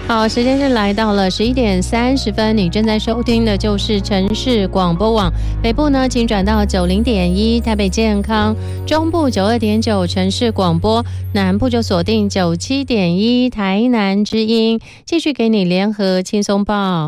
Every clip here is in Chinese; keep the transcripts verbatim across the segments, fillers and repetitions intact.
好，时间是来到了十一点三十分，你正在收听的就是城市广播网。北部呢，请转到九零点一台北健康，中部九二点九城市广播，南部就锁定九七点一台南之音，继续给你联合轻松报。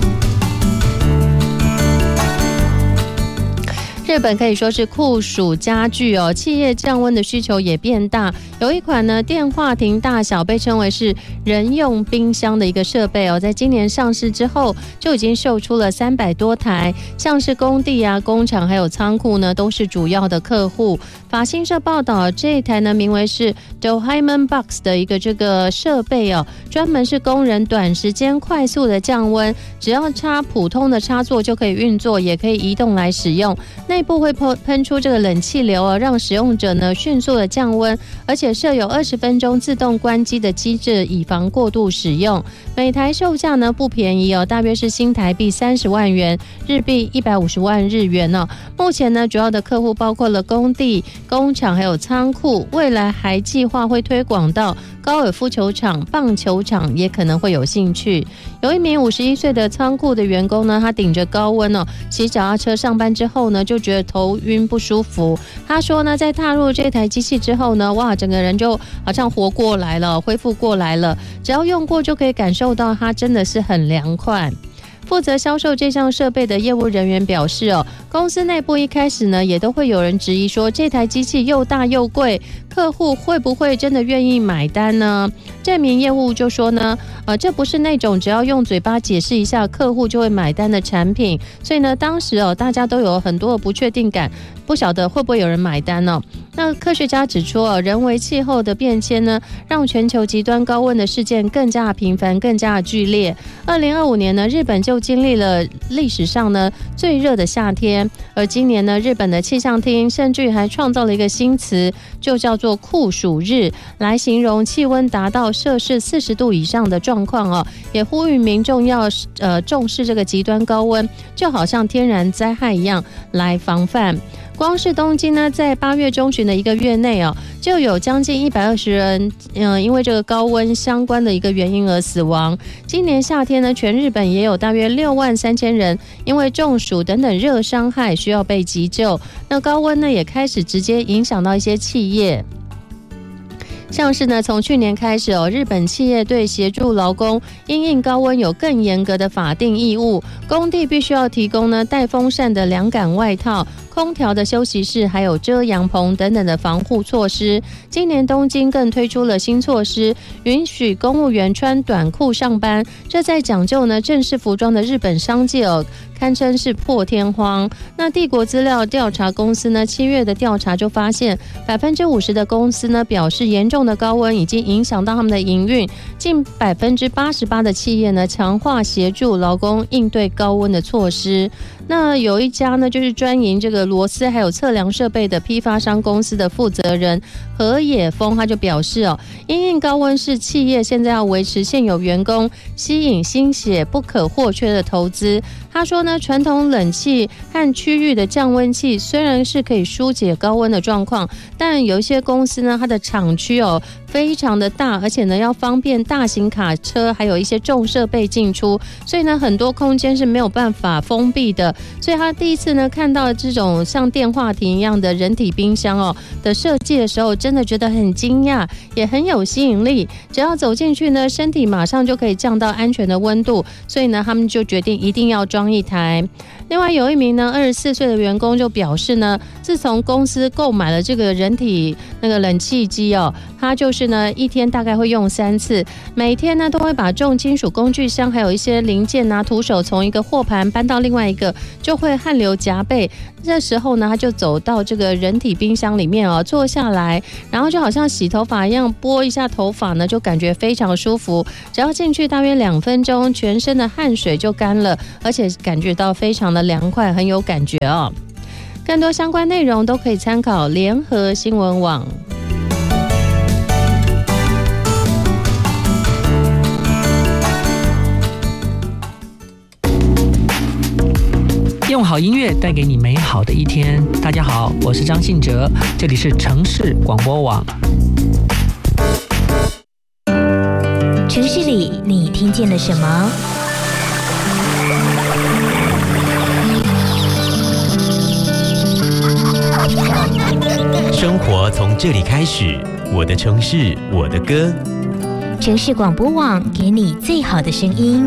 日本可以说是酷暑加剧哦，企业降温的需求也变大。有一款呢电话亭大小被称为是人用冰箱的一个设备哦，在今年上市之后就已经售出了三百多台，像是工地啊、工厂还有仓库呢都是主要的客户。法新社报道，这一台呢名为是 Dohaemon Box 的一个这个设备哦，专门是供人短时间快速的降温，只要插普通的插座就可以运作，也可以移动来使用。内部会喷出这个冷气流哦，让使用者呢迅速的降温，而且设有二十分钟自动关机的机制，以防过度使用。每台售价呢不便宜哦，大约是新台币三十万元，日币一百五十万日元哦。目前呢，主要的客户包括了工地、工厂还有仓库，未来还计划会推广到高尔夫球场、棒球场，也可能会有兴趣。有一名五十一岁的仓库的员工呢，他顶着高温哦，骑脚踏车上班之后呢，就觉得头晕不舒服。他说呢，在踏入这台机器之后呢，哇，整个人就好像活过来了，恢复过来了。只要用过就可以感受到它真的是很凉快。负责销售这项设备的业务人员表示哦，公司内部一开始呢，也都会有人质疑说，这台机器又大又贵，客户会不会真的愿意买单呢？这名业务就说呢，呃，这不是那种只要用嘴巴解释一下，客户就会买单的产品，所以呢，当时哦，大家都有很多的不确定感，不晓得会不会有人买单呢？那科学家指出哦，人为气候的变迁呢，让全球极端高温的事件更加频繁、更加剧烈。二零二五年呢，日本就经历了历史上呢最热的夏天，而今年呢，日本的气象厅甚至还创造了一个新词，就叫做酷暑日，来形容气温达到摄氏四十度以上的状况哦，也呼吁民众要呃重视这个极端高温，就好像天然灾害一样来防范。光是东京呢，在八月中旬的一个月内哦，就有将近一百二十人，嗯、呃，因为这个高温相关的一个原因而死亡。今年夏天呢，全日本也有大约六万三千人因为中暑等等热伤害需要被急救。那高温呢，也开始直接影响到一些企业。像是呢，从去年开始哦，日本企业对协助劳工因应高温有更严格的法定义务，工地必须要提供呢带风扇的凉感外套、空调的休息室，还有遮阳棚等等的防护措施。今年东京更推出了新措施，允许公务员穿短裤上班，这在讲究呢正式服装的日本商界哦，堪称是破天荒。那帝国资料调查公司呢，七月的调查就发现，百分之五十的公司呢表示，严重的高温已经影响到他们的营运，近百分之八十八的企业呢强化协助劳工应对高温的措施。那有一家呢，就是专营这个螺丝还有测量设备的批发商公司的负责人河野丰，他就表示哦，因应高温是企业现在要维持现有员工、吸引新血不可或缺的投资。他说呢，传统冷气和区域的降温器虽然是可以疏解高温的状况，但有一些公司呢，它的厂区哦非常的大，而且呢要方便大型卡车还有一些重设备进出，所以呢很多空间是没有办法封闭的。所以他第一次呢看到这种像电话亭一样的人体冰箱哦的设计的时候，真的觉得很惊讶，也很有吸引力。只要走进去呢，身体马上就可以降到安全的温度，所以呢他们就决定一定要装一台。另外有一名呢二十四岁的员工就表示呢，自从公司购买了这个人体那个冷气机哦，他就是呢一天大概会用三次，每天呢都会把重金属工具箱还有一些零件啊徒手从一个货盘搬到另外一个，就会汗流浃背。这时候呢他就走到这个人体冰箱里面哦，坐下来，然后就好像洗头发一样拨一下头发呢，就感觉非常舒服。只要进去大约两分钟，全身的汗水就干了，而且感觉到非常的凉快，很有感觉哦。更多相关内容都可以参考联合新闻网。 用好音乐带给你美好的一天。大家好，我是张信哲，这里是城市广播网。 城市里你听见了什么？ 生活从这里开始，我的城市，我的歌。 城市广播网给你最好的声音。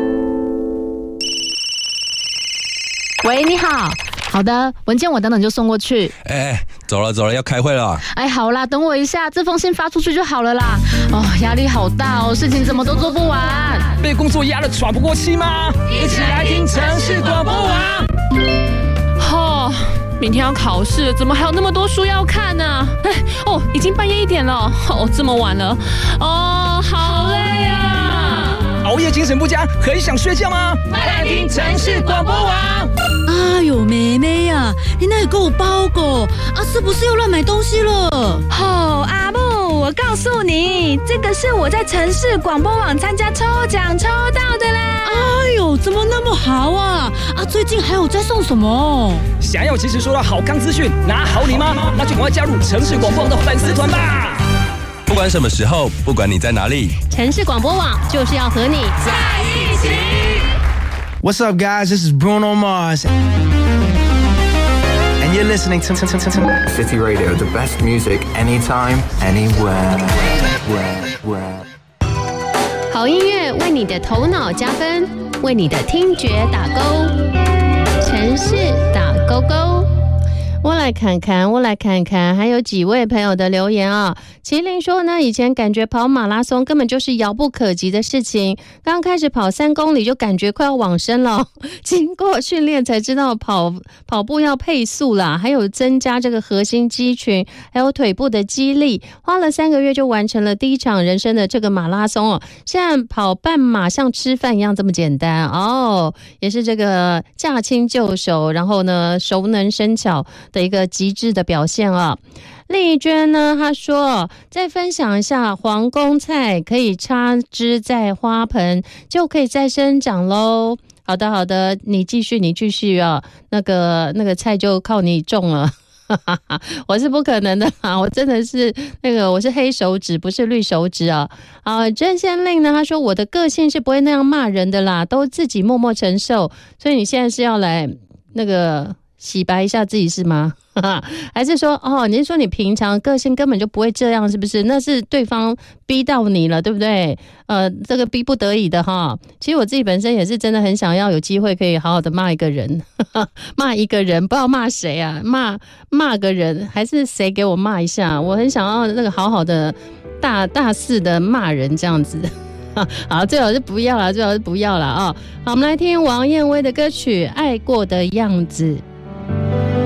喂，你好。好的，文件我等等就送过去。 哎，走了走了，要开会了。 哎，好啦，等我一下，这封信发出去就好了啦。哦，压力好大哦，事情怎么都做不完。 被工作压得喘不过气吗？一起来听城市广播网。 哦，明天要考试，怎么还有那么多书要看呢？哎，哦，已经半夜一点了，哦，这么晚了，哦，好累啊！ 熬夜精神不佳，很想睡觉吗？快来听城市广播网。 哎呦，妹妹呀、啊，你那里给我包裹啊？是不是又乱买东西了？ 哦，阿木，我告诉你，这个是我在城市广播网参加抽奖抽到的啦！ 哎呦，怎么那么好啊？啊，最近还有在送什么？ 想要及时收到好康资讯，拿好礼吗？那就赶快加入城市广播网的粉丝团吧！ 不管什么时候，不管你在哪里， 城市广播网就是要和你在一起。 What's up, guys? This is Bruno Mars. And you're listening to City Radio, the best music anytime, anywhere. Where, where. 好音乐为你的头脑加分，为你的听觉打勾。城市打勾勾。我来看看，我来看看，还有几位朋友的留言啊。麒麟说呢，以前感觉跑马拉松根本就是遥不可及的事情，刚开始跑三公里就感觉快要往生了，经过训练才知道跑跑步要配速啦，还有增加这个核心肌群，还有腿部的肌力，花了三个月就完成了第一场人生的这个马拉松哦。现在跑半马像吃饭一样这么简单哦，也是这个驾轻就熟，然后呢熟能生巧的一个极致的表现啊。丽娟呢，她说再分享一下皇宫菜可以插枝在花盆就可以再生长咯。好的好的，你继续你继续啊，那个那个菜就靠你种了。我是不可能的啊，我真的是那个我是黑手指不是绿手指啊。啊，真仙令呢，他说我的个性是不会那样骂人的啦，都自己默默承受，所以你现在是要来那个洗白一下自己是吗？还是说哦，你是说你平常个性根本就不会这样是不是？那是对方逼到你了对不对？呃，这个逼不得已的哈。其实我自己本身也是真的很想要有机会可以好好的骂一个人，骂一个人不知道骂谁啊，骂骂个人还是谁给我骂一下，我很想要那个好好的大大肆的骂人这样子。好，最好是不要啦，最好是不要啦啊、哦！好，我们来听王燕薇的歌曲《爱过的样子》。